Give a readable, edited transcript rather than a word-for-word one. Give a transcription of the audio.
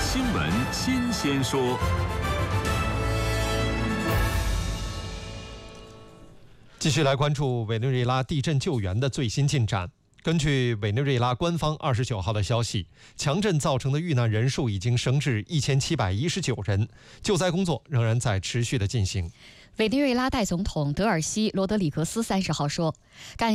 新闻新鲜说。 继续来关注委内瑞拉地震救援的最新进展。根据委内瑞拉官方29号的消息，强震造成的遇难人数已经升至1719人，救灾工作仍然在持续的进行。 委内瑞拉代总统德尔西·罗德里格斯30号说，感